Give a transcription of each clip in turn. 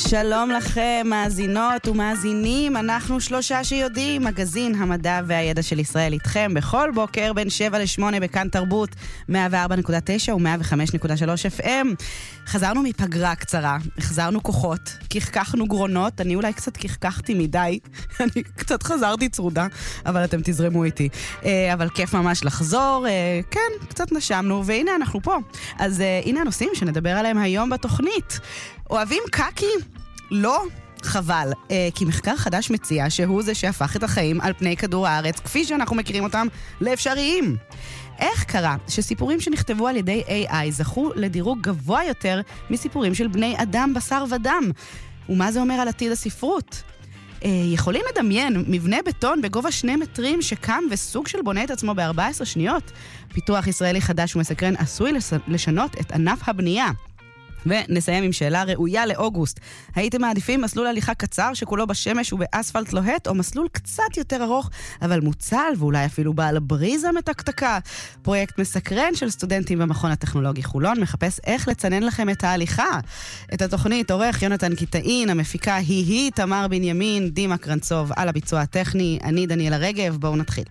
שלום לכם, מאזינות ומאזינים, אנחנו שלושה שיודעים, מגזין המדע והידע של ישראל איתכם בכל בוקר בין 7 ל-8 בכאן תרבות 104.9 ו-105.3 FM. חזרנו מפגרה קצרה, החזרנו כוחות, כחכחנו גרונות, אני אולי קצת כחכחתי מדי, אני קצת חזרתי צרודה, אבל אתם תזרמו איתי. אבל כיף ממש לחזור, כן, קצת נשמנו, והנה אנחנו פה. אז הנה הנושאים שנדבר עליהם היום בתוכנית. אוהבים קאקי? לא? חבל, כי מחקר חדש מציע שהוא זה שהפך את החיים על פני כדור הארץ, כפי שאנחנו מכירים אותם, לאפשריים. איך קרה שסיפורים שנכתבו על ידי AI זכו לדירוג גבוה יותר מסיפורים של בני אדם בשר ודם? ומה זה אומר על עתיד הספרות? יכולים לדמיין מבנה בטון בגובה 2 מטרים שקם וסוג של בונה את עצמו ב-14 שניות? פיתוח ישראלי חדש ומסקרן עשוי לשנות את ענף הבנייה. ונסיים עם שאלה ראויה לאוגוסט. הייתם מעדיפים מסלול הליכה קצר שכולו בשמש ובאספלט לוהט, או מסלול קצת יותר ארוך אבל מוצל ואולי אפילו בעל בריזה מתקתקה? פרויקט מסקרן של סטודנטים במכון הטכנולוגי חולון מחפש איך לצנן לכם את ההליכה. את התוכנית עורך יונתן קיטאין, המפיקה היא תמר בנימין, דימה קרנצוב על הביצוע הטכני, אני דניאלה רגב. בואו נתחיל.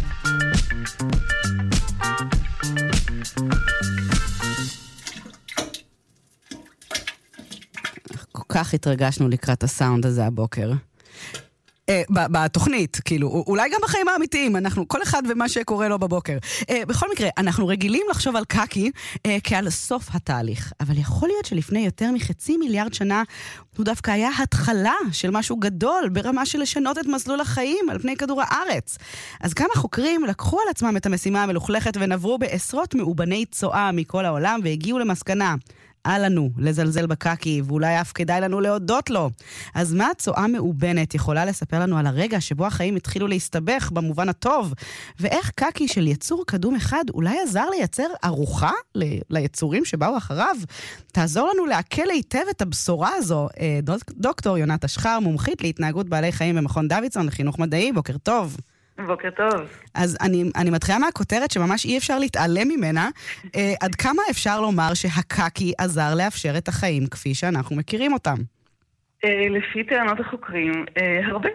כל כך התרגשנו לקראת הסאונד הזה הבוקר. בתוכנית, כאילו, אולי גם בחיים האמיתיים, אנחנו, כל אחד ומה שקורה לו בבוקר. בכל מקרה, אנחנו רגילים לחשוב על קאקי כעל סוף התהליך, אבל יכול להיות שלפני יותר מחצי מיליארד שנה, הוא דווקא היה התחלה של משהו גדול, ברמה של לשנות את מסלול החיים על פני כדור הארץ. אז כמה חוקרים לקחו על עצמם את המשימה המלוכלכת, ונברו בעשרות מאובני צואה מכל העולם, והגיעו למסקנה. אל לנו לזלזל בקאקי, ואולי אף כדאי לנו להודות לו. אז מה הצואה מאובנת יכולה לספר לנו על הרגע שבו החיים התחילו להסתבך במובן הטוב? ואיך קאקי של יצור קדום אחד אולי עזר לייצר ארוחה ליצורים שבאו אחריו? תעזור לנו לעכל היטב את הבשורה הזו. דוקטור יונת אשחר, מומחית להתנהגות בעלי חיים במכון דוידסון לחינוך מדעי, בוקר טוב. בוקר טוב. אז אני מתחילה מהכותרת שממש אי אפשר להתעלם ממנה. עד כמה אפשר לומר שהקאקי עזר לאפשר את החיים כפי שאנחנו מכירים אותם? לפי טענות החוקרים, הרבה.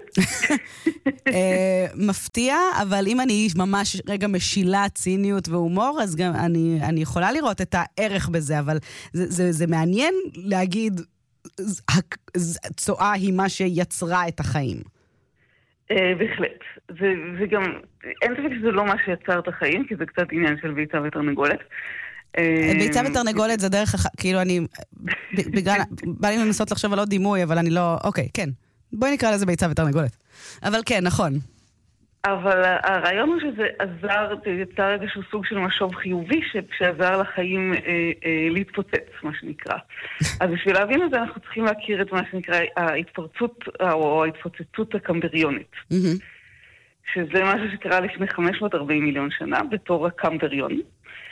מפתיע, אבל אם אני ממש רגע משילה ציניות והומור, אז גם אני יכולה לראות את הערך בזה, אבל זה מעניין להגיד, הצואה היא מה שיצרה את החיים. בהחלט. וגם, אין ספק שזה לא מה שיצר את החיים, כי זה קצת עניין של ביצה ותרנגולת. ביצה ותרנגולת זה דרך, כאילו אני, בא לי לנסות לחשוב על עוד דימוי, אבל אני לא, אוקיי, כן. בואי נקרא לזה ביצה ותרנגולת. אבל כן, נכון. אבל הרעיון הוא שזה עזר, זה יצר איזשהו סוג של משוב חיובי שעזר לחיים להתפוצץ, מה שנקרא. אז בשביל להבין את זה אנחנו צריכים להכיר את מה שנקרא ההתפרצות או ההתפוצצות הקמבריונית. שזה משהו שקרה לפני 540 מיליון שנה בתור הקמבריון.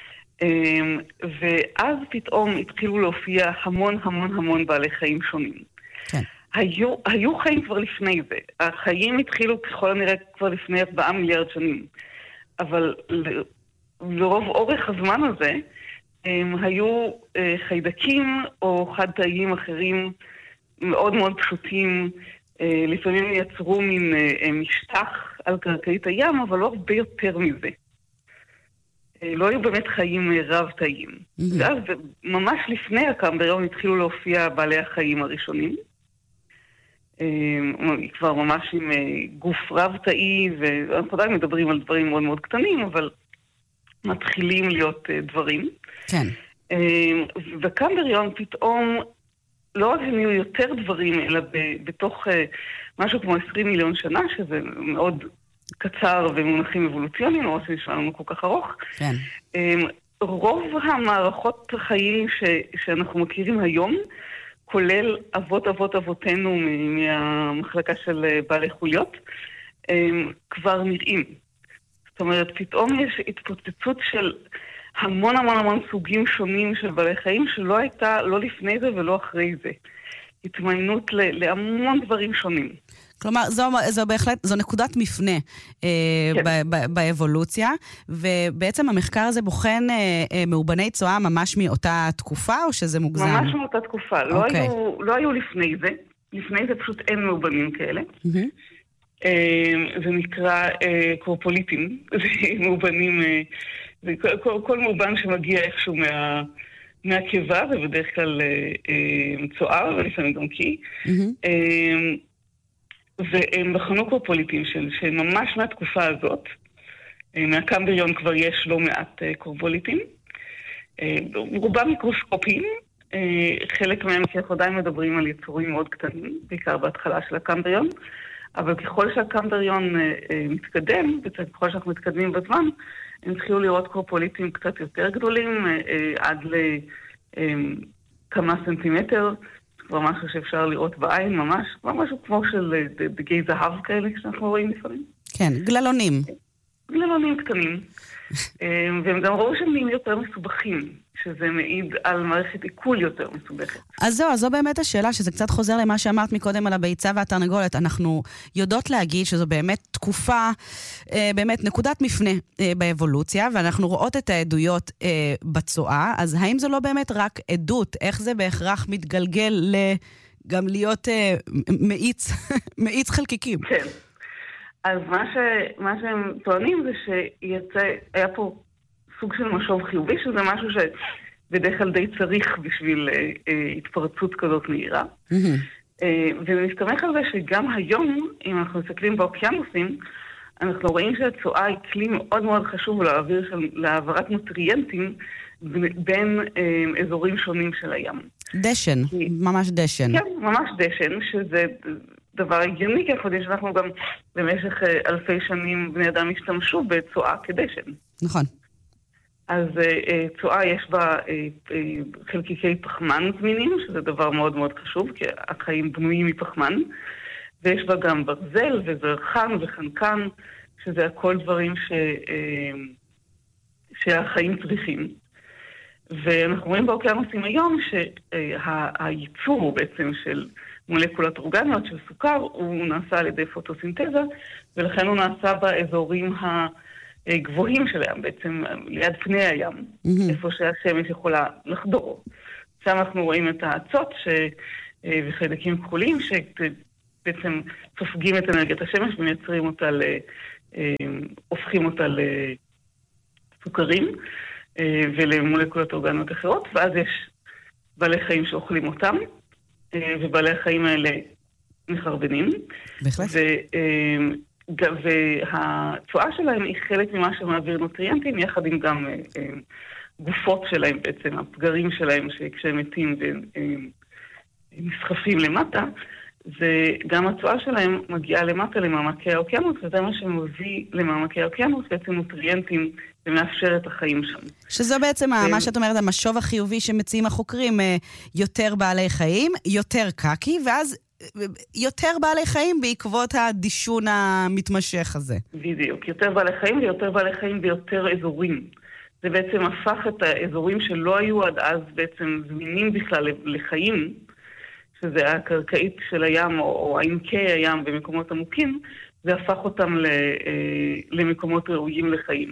ואז פתאום התחילו להופיע המון בעלי חיים שונים. כן. היו חיים כבר לפני זה. החיים התחילו ככל הנראה כבר לפני 4 מיליארד שנים. אבל לרוב אורך הזמן הזה, היו חיידקים או חד-תאיים אחרים מאוד מאוד פשוטים. לפעמים יצרו מין משטח על קרקעית הים, אבל לא הרבה יותר מזה. לא היו באמת חיים רב-תאיים. ואז ממש לפני הקמבריון התחילו להופיע בעלי החיים הראשונים. כבר ממש עם גוף רב-תאי, ואנחנו עדיין מדברים על דברים מאוד מאוד קטנים, אבל מתחילים להיות דברים. כן. וקמבריון פתאום, לא רק הם יהיו יותר דברים, אלא בתוך משהו כמו 20 מיליון שנה, שזה מאוד קצר ומונחים אבולוציוניים, או שנשמע לנו כל כך ארוך. כן. רוב המערכות החיים שאנחנו מכירים היום, כולל אבותינו מהמחלקה של בעלי חוליות, כבר נראים. זאת אומרת, פתאום יש התפוצצות של המון סוגים שונים של בעלי חיים, שלא הייתה לא לפני זה ולא אחרי זה. התמיינות להמון דברים שונים. כלומר, זו בהחלט, זו נקודת מפנה באבולוציה, ובעצם המחקר הזה בוחן מאובני צואה ממש מאותה תקופה, או שזה מוגזם? ממש מאותה תקופה. לא היו לפני זה. לפני זה פשוט אין מאובנים כאלה. זה נקרא קורפוליטים. זה מאובנים, כל מאובן שמגיע איכשהו מהקיבה, ובדרך כלל צואה, ולפעמים גם קי. והם בחנו קורפוליטים שממש מהתקופה הזאת, מהקמבריון כבר יש לא מעט קורפוליטים, רובם מיקרוסקופיים, חלק מהם שאנחנו עדיין מדברים על יצורים מאוד קטנים, בעיקר בהתחלה של הקמבריון, אבל ככל שהקמבריון מתקדם, וככל שאנחנו מתקדמים בזמן, הם התחילו לראות קורפוליטים קצת יותר גדולים, עד לכמה סנטימטר, כבר משהו שאפשר לראות בעין, ממש משהו כמו של דגי זהב כאלה שאנחנו רואים לפעמים. כן, גללונים. גללונים קטנים. והם גם ראו שהם נהיים יותר מסובכים, שזה מעיד על מערכת עיכול יותר מסובכת. אז זו באמת השאלה, שזה קצת חוזר למה שאמרת מקודם על הביצה והתרנגולת. אנחנו יודעות להגיד שזו באמת תקופה, באמת נקודת מפנה באבולוציה, ואנחנו רואות את העדויות בצואה, אז האם זו לא באמת רק עדות? איך זה בהכרח מתגלגל גם להיות מאיץ חלקיקים? כן. אז מה שהם טוענים זה שהיה פה סוג של משוב חיובי, שזה משהו שבדרך כלל די צריך בשביל התפרצות כזאת מהירה. ומסתמך על זה שגם היום, אם אנחנו מסתכלים באוקיינוסים, אנחנו רואים שהצואה היא כלי מאוד מאוד חשוב להעברת נוטריאנטים בין אזורים שונים של הים. דשן, ממש דשן. כן, ממש דשן, שזה דבר הגיוני, כי אנחנו יודעים שאנחנו גם במשך אלפי שנים בני אדם השתמשו בצואה כדשן. נכון. אז צואה יש בה חלקיקי פחמן זמינים, שזה דבר מאוד מאוד חשוב, כי החיים בנויים מפחמן, ויש בה גם ברזל וזרחן וחנקן, שזה הכל דברים שהחיים צריכים. ואנחנו רואים באוקיינוסים היום שהייצור בעצם של מולקולות אורגניות של סוכר, הוא נעשה על ידי פוטוסינתזה, ולכן הוא נעשה באזורים הגבוהים של הים, בעצם ליד פני הים, איפה שהשמש יכולה לחדור. שם אנחנו רואים את האצות וחיידקים כחולים, שבעצם סופגים את אנרגיית השמש ומייצרים אותה, הופכים אותה לסוכרים ולמולקולות אורגניות אחרות, ואז יש בעלי חיים שאוכלים אותם, ובעלי החיים האלה מחרבנים. בהחלט. והצואה שלהם היא חלק ממה שמעביר נוטריאנטים, יחד עם גם גופות שלהם בעצם, הפגרים שלהם, שכשהם מתים ונסחפים למטה, וגם הצואה שלהם מגיעה למטה למעמקי האוקיינוס, וזה מה שמביא למעמקי האוקיינוס, בעצם נוטריאנטים ומאפשר את החיים שם. שזו בעצם מה שאת אומרת, המשוב החיובי שמציעים החוקרים, יותר בעלי חיים, יותר קקי, ואז יותר בעלי חיים בעקבות הדישון המתמשך הזה. בדיוק, יותר בעלי חיים ויותר בעלי חיים ביותר אזורים. זה בעצם הפך את האזורים שלא היו עד אז בעצם זמינים בכלל לחיים, שזה הקרקעית של הים או עמקי הים במקומות עמוקים, זה הפך אותם למקומות ראויים לחיים.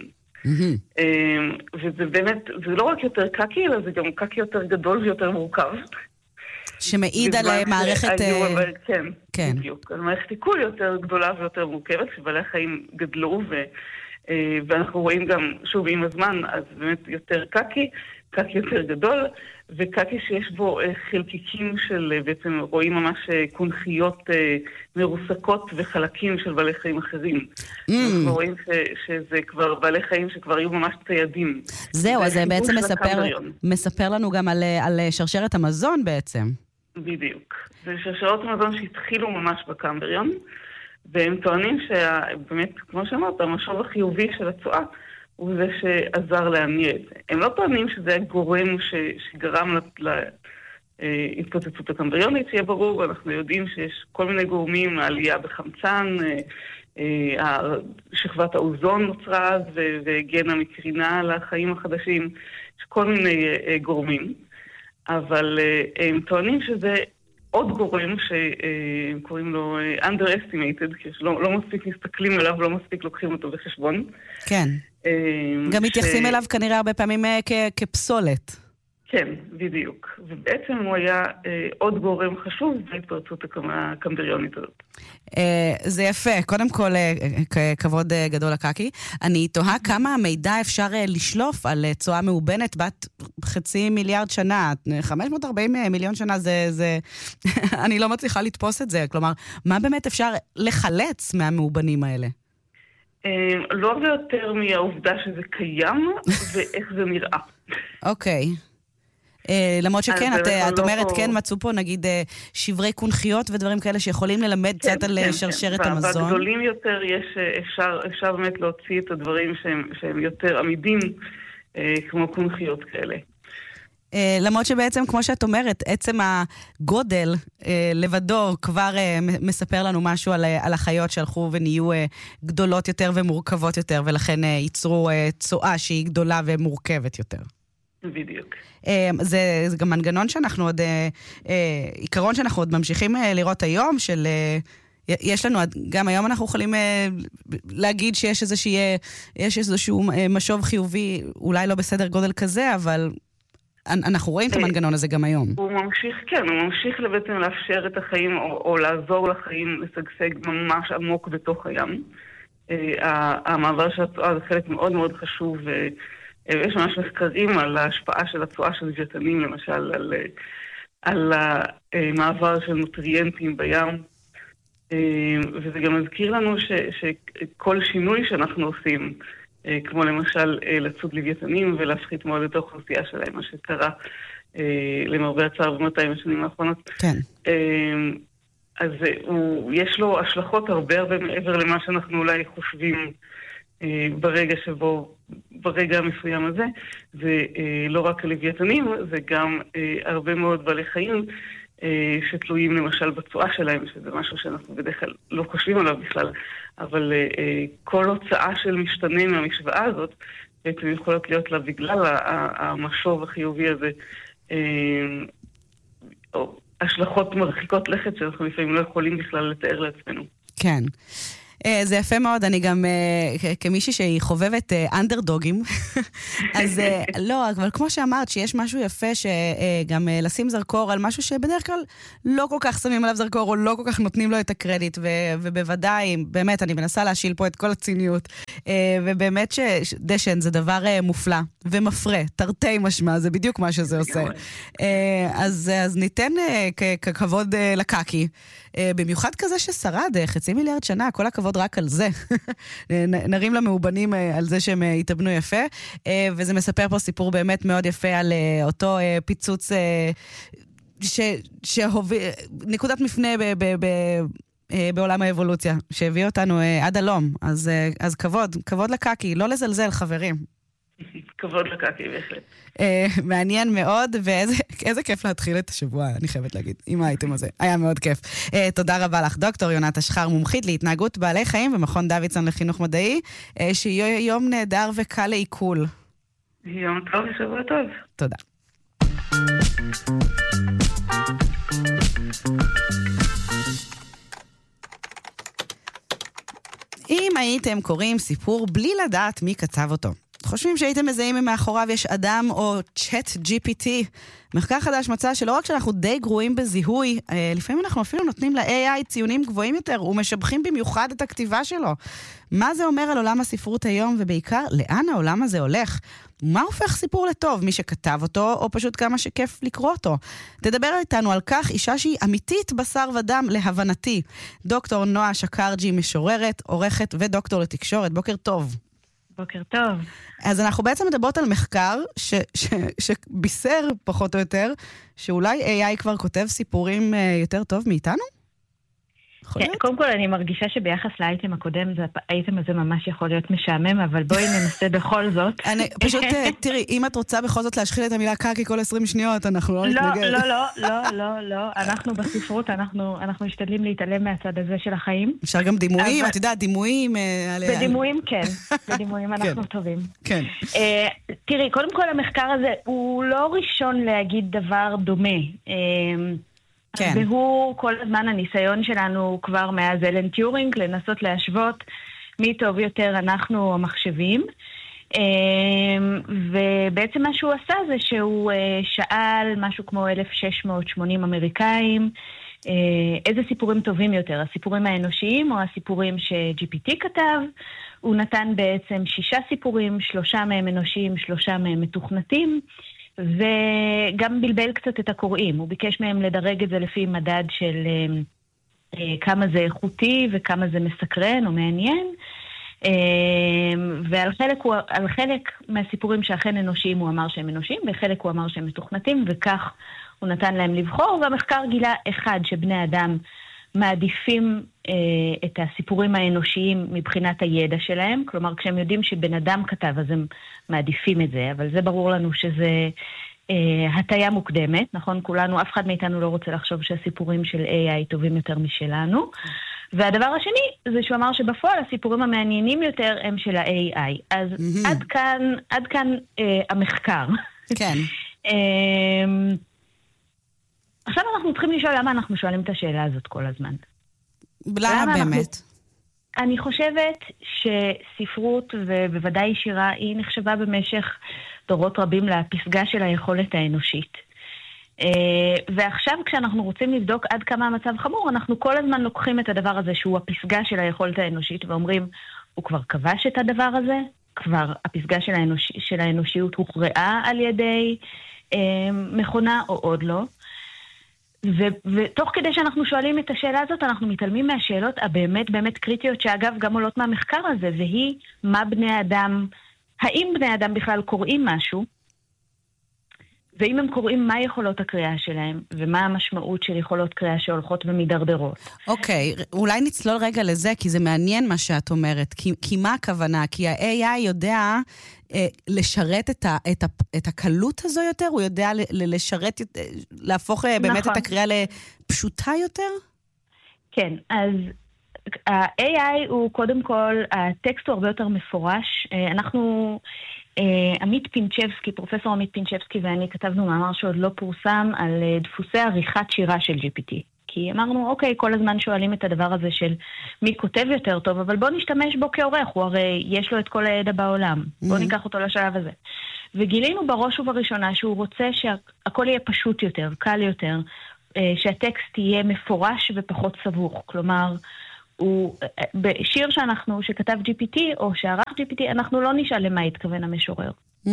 וזה באמת, זה לא רק יותר קקי, אלא זה גם קקי יותר גדול ויותר מורכב. שמעיד על מערכת... כן, בדיוק. על מערכת עיכול יותר גדולה ויותר מורכבת, שבעלי החיים גדלו, ואנחנו רואים גם, שוב, עם הזמן, אז באמת יותר קקי יותר גדול, וקקי שיש בו חלקיקים של, בעצם רואים ממש קונכיות מרוסקות וחלקים של בעלי חיים אחרים. אנחנו רואים שזה כבר בעלי חיים שכבר היו ממש ציידים. זהו, אז זה בעצם מספר לנו גם על שרשרת המזון בעצם. בדיוק. זה שרשרות המזון שהתחילו ממש בקמבריון, והם טוענים שבאמת, כמו שאמרת, המשוב החיובי של הצואה, הוא זה שעזר להניע את זה. הם לא טוענים שזה הגורם שגרם להתפוצצות הקמבריונית, שיהיה ברור, אנחנו יודעים שיש כל מיני גורמים, העלייה בחמצן, שכבת האוזון נוצרה אז, והגנה מקרינה לחיים החדשים, יש כל מיני גורמים, אבל הם טוענים שזה עוד גורם שקוראים לו underestimated, לא מספיק מסתכלים עליו, לא מספיק לוקחים אותו בחשבון. כן. גם מתייחסים אליו כנראה הרבה פעמים כפסולת. כן, בדיוק. ובעצם הוא היה עוד גורם חשוב בהתפרצות הקמבריונית הזאת. זה יפה. קודם כל, כבוד גדול לקקי. אני תוהה כמה המידע אפשר לשלוף על צואה מאובנת בת 500 מיליארד שנה. 540 מיליון שנה זה... אני לא מצליחה לתפוס את זה. כלומר, מה באמת אפשר לחלץ מהמאובנים האלה? לא הרבה יותר מהעובדה שזה קיים ואיך זה נראה. אוקיי. למרות שכן, את אומרת, כן, מצאו פה נגיד שברי קונכיות ודברים כאלה שיכולים ללמד קצת על שרשרת המזון. בגדולים יותר אפשר באמת להוציא את הדברים שהם יותר עמידים, כמו קונכיות כאלה. למרות שבעצם, כמו שאת אומרת, עצם הגודל לבדו כבר מספר לנו משהו על החיות שהלכו ונהיו גדולות יותר ומורכבות יותר, ולכן ייצרו צואה שהיא גדולה ומורכבת יותר. בדיוק. זה גם מנגנון שאנחנו עוד, עיקרון שאנחנו עוד ממשיכים לראות היום, של, יש לנו, גם היום אנחנו יכולים להגיד שיש איזשהו משוב חיובי, אולי לא בסדר גודל כזה, אבל אנחנו רואים את המנגנון הזה גם היום. הוא ממשיך, כן, הוא ממשיך בעצם לאפשר את החיים, או לעזור לחיים לשגשג ממש עמוק בתוך הים. המעבר של הצואה זה חלק מאוד מאוד חשוב, יש ממש מחקרים על ההשפעה של הצואה של לוויתנים, למשל על המעבר של נוטריאנטים בים, וזה גם מזכיר לנו שכל שינוי שאנחנו עושים, כמו למשל לצוד לוויתנים ולהפחית מאוד את האוכלוסייה שלהם, מה שקרה למרבה הצער ב-200 השנים האחרונות. כן. אז יש לו השלכות הרבה מעבר למה שאנחנו אולי חושבים ברגע המסוים הזה. זה לא רק הלוויתנים, זה גם הרבה מאוד בעלי חיים שתלויים למשל בצואה שלהם, שזה משהו שאנחנו בדרך כלל לא חושבים עליו בכלל, אבל כל הוצאה של משתנה מהמשוואה הזאת, בעצם יכולות להיות לה בגלל המשוב החיובי הזה, או השלכות מרחיקות לכת שאנחנו לפעמים לא יכולים בכלל לתאר לעצמנו. כן. זה יפה מאוד, אני גם כמישהי שהיא חובבת אנדרדוגים, אז לא, אבל כמו שאמרת שיש משהו יפה שגם לשים זרקור על משהו שבדרך כלל לא כל כך שמים עליו זרקור, או לא כל כך נותנים לו את הקרדיט, ובוודאי, באמת, אני מנסה להשיל פה את כל הציניות, ובאמת שדשן זה דבר מופלא ומפרה, תרתי משמע, זה בדיוק מה שזה עושה. אז ניתן ככבוד לקקי, במיוחד כזה ששרד 500 מיליארד שנה, כל הכבוד רק על זה. נרים למאובנים על זה שהם התאבנו יפה, וזה מספר פה סיפור באמת מאוד יפה על אותו פיצוץ שהוביל, נקודת מפנה בעולם האבולוציה, שהביא אותנו עד הלום. אז כבוד לקקי, לא לזלזל חברים. כבוד לקקי, בהחלט. מעניין מאוד, ואיזה כיף להתחיל את השבוע, אני חייבת להגיד, עם האייטם הזה. היה מאוד כיף. תודה רבה לך, דוקטור יונת אשחר, מומחית להתנהגות בעלי חיים במכון דוידסון לחינוך מדעי, שיהיה יום נהדר וקל לעיכול. יום טוב ושבוע טוב. תודה. אם הייתם קוראים סיפור בלי לדעת מי כתב אותו, חושבים שהייתם מזהים אם מאחוריו יש אדם או צ'אט GPT? מחקר חדש מצא שלא רק שאנחנו די גרועים בזיהוי, לפעמים אנחנו אפילו נותנים ל-AI ציונים גבוהים יותר ומשבחים במיוחד את הכתיבה שלו. מה זה אומר על עולם הספרות היום, ובעיקר לאן העולם הזה הולך? מה הופך סיפור לטוב? מי שכתב אותו, או פשוט כמה שכיף לקרוא אותו? תדבר איתנו על כך אישה שהיא אמיתית בשר ודם להבנתי. דוקטור נועה שקרג'י, משוררת, עורכת ודוקטור לתקשורת. בוקר טוב. בוקר טוב. אז אנחנו בעצם מדברות על מחקר שבישר פחות או יותר, שאולי AI כבר כותב סיפורים יותר טוב מאיתנו? כן, קודם כל אני מרגישה שביחס לאייטם הקודם, האייטם הזה ממש יכול להיות משעמם, אבל בואי ננסה בכל זאת. פשוט, תראי, אם את רוצה בכל זאת להשחיל את המילה קקי כל 20 שניות, אנחנו לא נתנגד. לא, אנחנו בספרות, אנחנו משתדלים להתעלם מהצד הזה של החיים. אפשר גם דימויים, את יודעת, דימויים... בדימויים כן, בדימויים אנחנו טובים. כן. תראי, קודם כל המחקר הזה הוא לא ראשון להגיד דבר דומה. כן. והוא כל הזמן הניסיון שלנו כבר מאז אלן טיורינג, לנסות להשוות מי טוב יותר אנחנו המחשבים. ובעצם מה שהוא עשה זה שהוא שאל משהו כמו 1680 אמריקאים, איזה סיפורים טובים יותר, הסיפורים האנושיים או הסיפורים ש-GPT כתב. הוא נתן בעצם 6 סיפורים, 3 מהם אנושיים, 3 מהם מתוכנתים, וגם בלבל קצת את הקוראים. הוא ביקש מהם לדרג את זה לפי מדד של כמה זה איכותי וכמה זה מסקרן או מעניין. ועל חלק מהסיפורים שאכן אנושיים הוא אמר שהם אנושיים, וחלק הוא אמר שהם מתוכנתים, וכך הוא נתן להם לבחור, והמחקר גילה אחד שבני אדם מעדיפים את הסיפורים האנושיים מבחינת הידע שלהם, כלומר כשהם יודעים שבן אדם כתב אז הם מעדיפים את זה, אבל זה ברור לנו שזה הטיה מוקדמת, נכון? כולנו, אף אחד מאיתנו לא רוצה לחשוב שהסיפורים של AI טובים יותר משלנו. והדבר השני זה שהוא אמר שבפועל הסיפורים המעניינים יותר הם של ה-AI. אז עד כאן המחקר. כן. עכשיו אנחנו צריכים לשאול למה אנחנו שואלים את השאלה הזאת כל הזמן. למה באמת? אני חושבת שספרות ובוודאי שירה היא נחשבה במשך דורות רבים לפסגה של היכולת האנושית. ועכשיו כשאנחנו רוצים לבדוק עד כמה המצב חמור, אנחנו כל הזמן לוקחים את הדבר הזה שהוא הפסגה של היכולת האנושית ואומרים, הוא כבר כבש את הדבר הזה, כבר הפסגה של האנושיות הוכרעה על ידי מכונה או עוד לא. ותוך כדי שאנחנו שואלים את השאלה הזאת, אנחנו מתעלמים מהשאלות הבאמת באמת קריטיות, שאגב גם עולות מהמחקר הזה, והיא מה בני אדם, האם בני אדם בכלל קוראים משהו, ואם הם קוראים מה יכולות הקריאה שלהם, ומה המשמעות של יכולות קריאה שהולכות ומדרדרות. אוקיי, אולי נצלול רגע לזה, כי זה מעניין מה שאת אומרת. כי מה הכוונה? כי ה-AI יודע לשרת את הקלות הזו יותר? הוא יודע לשרת, להפוך באמת את הקריאה לפשוטה יותר? כן, אז ה-AI הוא קודם כל, הטקסט הוא הרבה יותר מפורש. אנחנו... עמית פינצ'בסקי, פרופסור עמית פינצ'בסקי ואני כתבנו מאמר שעוד לא פורסם על דפוסי עריכת שירה של GPT. כי אמרנו, אוקיי, כל הזמן שואלים את הדבר הזה של מי כותב יותר טוב, אבל בוא נשתמש בו כעורך, הוא הרי יש לו את כל הידע בעולם. בוא ניקח אותו לשלב הזה. וגילינו בראש ובראשונה שהוא רוצה שהכל יהיה פשוט יותר, קל יותר, שהטקסט יהיה מפורש ופחות סבוך. כלומר, הוא, בשיר שכתב GPT או שערך GPT, אנחנו לא נשאל למה התכוון המשורר.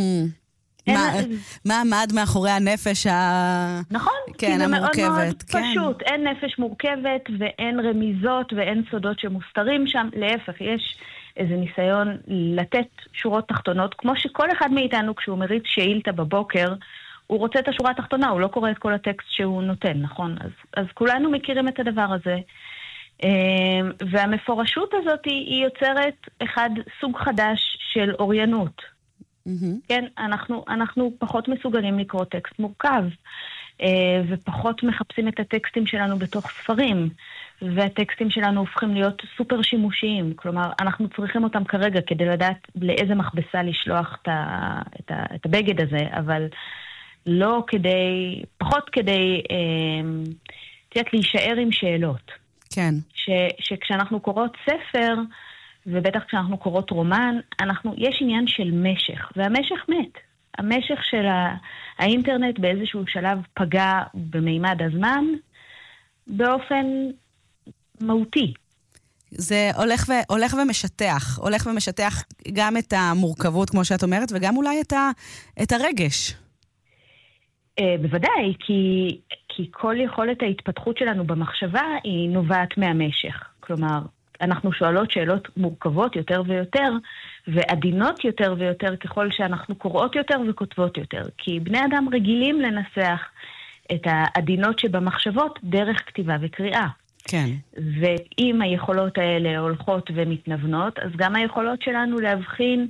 מה עמד מאחורי הנפש נכון, כן, זה מאוד המורכבת. מאוד פשוט. אין נפש מורכבת ואין רמיזות ואין סודות שמוסתרים שם. להפך, יש איזה ניסיון לתת שורות תחתונות, כמו שכל אחד מאיתנו כשהוא מריץ שאילתה בבוקר, הוא רוצה את השורה התחתונה, הוא לא קורא את כל הטקסט שהוא נותן, נכון? אז כולנו מכירים את הדבר הזה. והמפורשות הזאת היא יוצרת סוג חדש של אוריינות. כן, אנחנו פחות מסוגלים לקרוא טקסט מורכב, ופחות מחפשים את הטקסטים שלנו בתוך ספרים, והטקסטים שלנו הופכים להיות סופר שימושיים. כלומר, אנחנו צריכים אותם כרגע כדי לדעת לאיזה מכבסה לשלוח את הבגד הזה, אבל לא כדי, פחות כדי להישאר עם שאלות. כן. שכשאנחנו קוראות ספר, ובטח כשאנחנו קוראות רומן, יש עניין של משך, והמשך מת. המשך של האינטרנט באיזשהו שלב פגע במימד הזמן, באופן מהותי. זה הולך ומשטח גם את המורכבות, כמו שאת אומרת, וגם אולי את הרגש. בוודאי, כי כל יכולת ההתפתחות שלנו במחשבה היא נובעת מהמשך. כלומר, אנחנו שואלות שאלות מורכבות יותר ויותר, ועדינות יותר ויותר ככל שאנחנו קוראות יותר וכותבות יותר. כי בני אדם רגילים לנסח את העדינות שבמחשבות דרך כתיבה וקריאה. כן. ואם היכולות האלה הולכות ומתנוונות, אז גם היכולות שלנו להבחין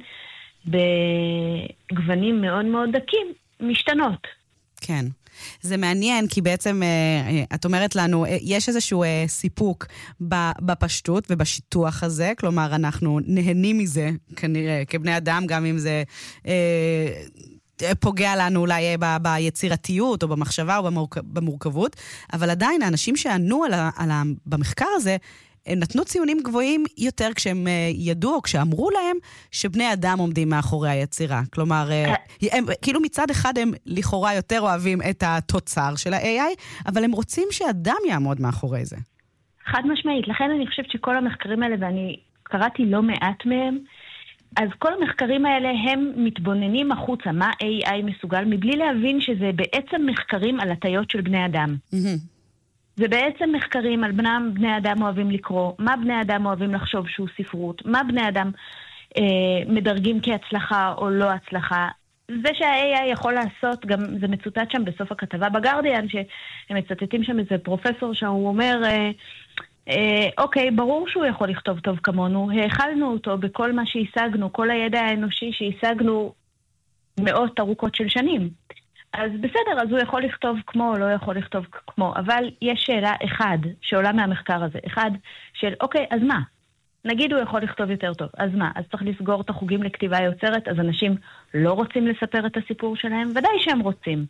בגוונים מאוד מאוד דקים משתנות. כן. זה מעניין, כי בעצם את אומרת לנו, יש איזשהו סיפוק בפשטות ובשיתוח הזה, כלומר אנחנו נהנים מזה כנראה כבני אדם, גם אם זה פוגע לנו אולי ביצירתיות או במחשבה או במורכבות, אבל עדיין האנשים שענו במחקר הזה, הם נתנו ציונים גבוהים יותר כשהם ידעו או כשאמרו להם שבני אדם עומדים מאחורי היצירה. כלומר, כאילו מצד אחד הם לכאורה יותר אוהבים את התוצר של ה-AI, אבל הם רוצים שאדם יעמוד מאחורי זה. חד משמעית. לכן אני חושבת שכל המחקרים האלה, ואני קראתי לא מעט מהם, אז כל המחקרים האלה הם מתבוננים החוצה, מה AI מסוגל, מבלי להבין שזה בעצם מחקרים על הטיות של בני אדם. זה בעצם מחקרים על בני אדם אוהבים לקרוא, מה בני אדם אוהבים לחשוב שהוא ספרות, מה בני אדם מדרגים כהצלחה או לא הצלחה. זה שה-AI יכול לעשות, גם זה מצוטט שם בסוף הכתבה בגרדיאן, שהם מצטטים שם איזה פרופסור שהוא אומר, אוקיי, ברור שהוא יכול לכתוב טוב כמונו, האכלנו אותו בכל מה שהשגנו, כל הידע האנושי שהשגנו מאות ארוכות של שנים. אז בסדר, אז הוא יכול לכתוב כמו או לא יכול לכתוב כמו, אבל יש שאלה אחד שעולה מהמחקר הזה, אחד של אוקיי, אז מה? נגיד הוא יכול לכתוב יותר טוב, אז מה? אז צריך לסגור את החוגים לכתיבה יוצרת, אז אנשים לא רוצים לספר את הסיפור שלהם? ודאי שהם רוצים.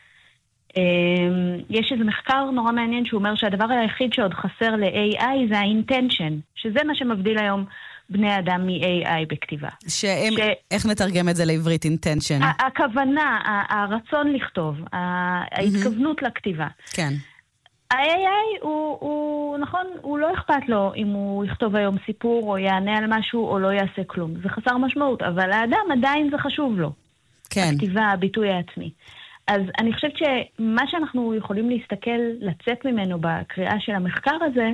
יש איזה מחקר נורא מעניין שהוא אומר שהדבר היחיד שעוד חסר ל-AI זה ה-intention, שזה מה שמבדיל היום בני אדם מ-AI בכתיבה. איך נתרגם את זה לעברית intention? הכוונה, הרצון לכתוב, ההתכוונות לכתיבה. כן. ה-AI הוא, נכון, הוא לא אכפת לו אם הוא יכתוב היום סיפור או יענה על משהו או לא יעשה כלום. זה חסר משמעות, אבל האדם עדיין זה חשוב לו. כן. הכתיבה, הביטוי העצמי. אז אני חושבת שמה שאנחנו יכולים להסתכל, לצאת ממנו בקריאה של המחקר הזה,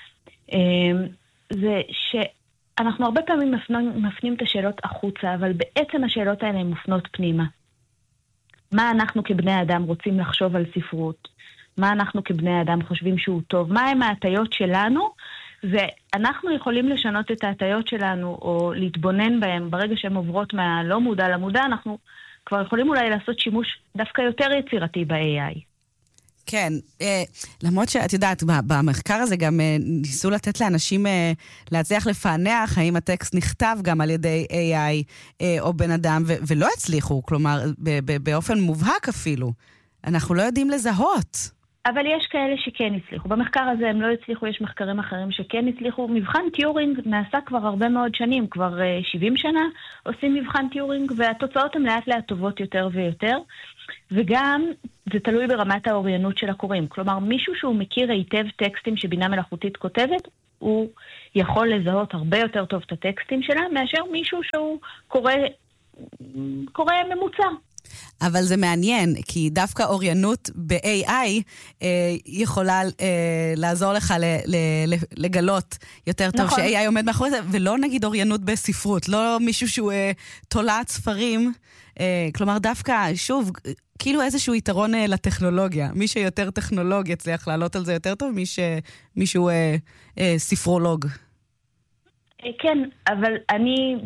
זה שאנחנו הרבה פעמים מפנים את השאלות החוצה, אבל בעצם השאלות האלה הן מופנות פנימה. מה אנחנו כבני אדם רוצים לחשוב על ספרות? מה אנחנו כבני אדם חושבים שהוא טוב? מה הם ההטיות שלנו? ואנחנו יכולים לשנות את ההטיות שלנו, או להתבונן בהם ברגע שהן עוברות מהלא מודע למודע, אנחנו כבר יכולים אולי לעשות שימוש דווקא יותר יצירתי ב-AI. כן, למרות שאת יודעת, במחקר הזה גם ניסו לתת לאנשים להצליח לפענח האם הטקסט נכתב גם על ידי AI או בן אדם, ולא הצליחו, כלומר, באופן מובהק אפילו. אנחנו לא יודעים לזהות. אבל יש כאלה שכן הצליחו. במחקר הזה הם לא הצליחו, יש מחקרים אחרים שכן הצליחו. מבחן טיורינג נעשה כבר הרבה מאוד שנים, כבר 70 שנה עושים מבחן טיורינג, והתוצאות הן לאט לאט טובות יותר ויותר, וגם זה תלוי ברמת האוריינות של הקוראים. כלומר, מישהו שהוא מכיר היטב טקסטים שבינה מלאכותית כותבת, הוא יכול לזהות הרבה יותר טוב את הטקסטים שלה, מאשר מישהו שהוא קורא ממוצע. אבל זה מעניין, כי דווקא אוריינות ב-AI יכולה לעזור לך לגלות יותר טוב נכון. ש-AI עומד מאחורי זה, ולא נגיד אוריינות בספרות, לא מישהו שהוא תולעת ספרים, כלומר דווקא, שוב, כאילו איזשהו יתרון לטכנולוגיה. מי שיותר טכנולוג יצליח לעלות על זה יותר טוב, מישהו ספרולוג. כן, אבל אני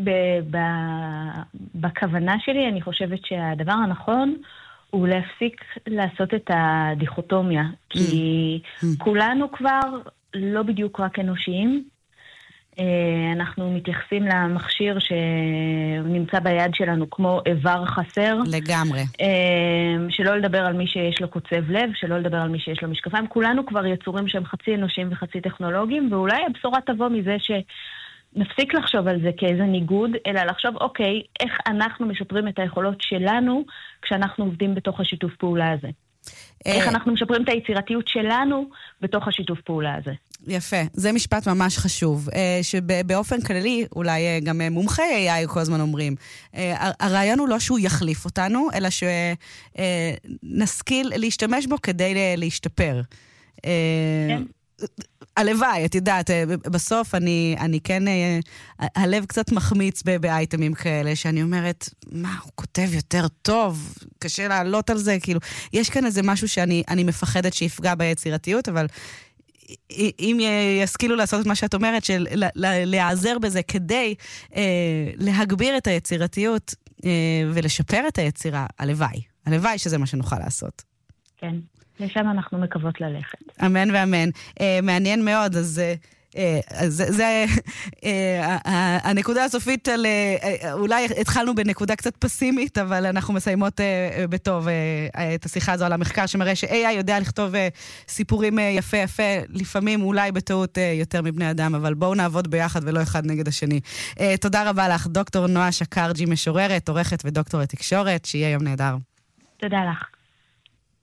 בכוונה שלי, אני חושבת שהדבר הנכון הוא להפסיק לעשות את הדיכוטומיה, כי כולנו כבר לא בדיוק רק אנושיים, אנחנו מתייחסים למכשיר שנמצא ביד שלנו כמו איבר חסר. לגמרי. שלא לדבר על מי שיש לו קוצב לב, שלא לדבר על מי שיש לו משקפיים. כולנו כבר יצורים שהם חצי אנושיים וחצי טכנולוגיים, ואולי הבשורה תבוא מזה נפסיק לחשוב על זה כאיזה ניגוד, אלא לחשוב, אוקיי, איך אנחנו משפרים את היכולות שלנו כשאנחנו עובדים בתוך השיתוף פעולה הזה. איך אנחנו משפרים את היצירתיות שלנו בתוך השיתוף פעולה הזה. יפה, זה משפט ממש חשוב, שבאופן כללי, אולי גם מומחי AI כל הזמן אומרים, הרעיון הוא לא שהוא יחליף אותנו, אלא שנשכיל להשתמש בו כדי להשתפר. כן. הלוואי, את יודעת, בסוף אני כן, הלב קצת מחמיץ באייטמים כאלה, שאני אומרת, מה, הוא כותב יותר טוב, קשה לעלות על זה, כאילו, יש כאן איזה משהו שאני מפחדת שיפגע ביצירתיות, אבל אם ישכילו לעשות את מה שאת אומרת, של להיעזר בזה כדי להגביר את היצירתיות ולשפר את היצירה, הלוואי שזה מה שנוכל לעשות. כן. לשם אנחנו מקוות ללכת. אמן ואמן. מעניין מאוד, אז זה הנקודה הסופית של, אולי התחלנו בנקודה קצת פסימית, אבל אנחנו מסיימות בטוב את השיחה הזו על המחקר שמראה ש-AI יודע לכתוב סיפורים יפה, לפעמים אולי בטעות יותר מבני אדם, אבל בואו נעבוד ביחד ולא אחד נגד השני. תודה רבה לך, דוקטור נועה שקרג'י, משוררת, עורכת ודוקטור לתקשורת, שיהיה יום נהדר. תודה לך.